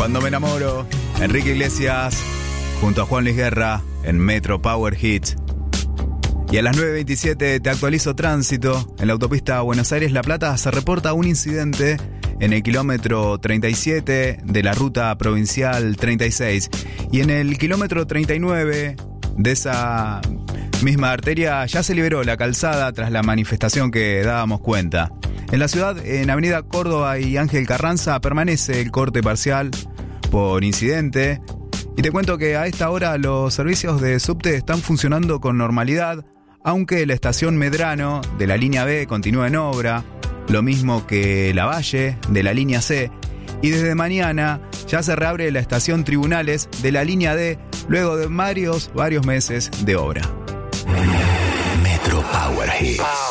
Cuando me enamoro, Enrique Iglesias junto a Juan Luis Guerra en Metro Power Hits. Y a las 9:27 te actualizo tránsito. En la autopista Buenos Aires-La Plata se reporta un incidente en el kilómetro 37 de la ruta provincial 36. Y en el kilómetro 39 de esa misma arteria ya se liberó la calzada tras la manifestación que dábamos cuenta. En la ciudad, en Avenida Córdoba y Ángel Carranza, permanece el corte parcial por incidente. Y te cuento que a esta hora los servicios de subte están funcionando con normalidad, aunque la estación Medrano de la línea B continúa en obra, lo mismo que La Valle de la línea C. Y desde mañana ya se reabre la estación Tribunales de la línea D, luego de varios meses de obra. Metro Power Hits.